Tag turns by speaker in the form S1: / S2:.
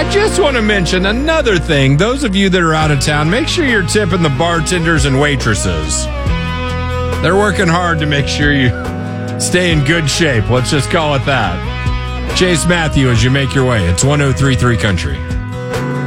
S1: I just want to mention another thing. Those of you that are out of town, make sure you're tipping the bartenders and waitresses. They're working hard to make sure you stay in good shape. Let's just call it that. Chase Matthew as you make your way. It's 103.3 Country.